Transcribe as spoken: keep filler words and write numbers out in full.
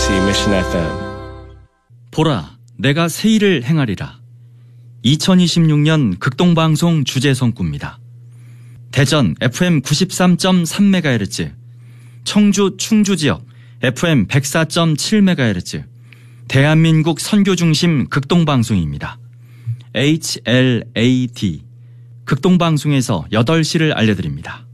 케이비씨 Mission 에프엠. 보라, 내가 새 일을 행하리라. 이천이십육 년 극동방송 주제성구입니다. 대전 에프엠 구십삼 점 삼 메가헤르츠, 청주 충주지역 에프엠 백사 점 칠 메가헤르츠, 대한민국 선교중심 극동방송입니다. 에이치엘에이디 극동방송에서 여덟 시를 알려드립니다.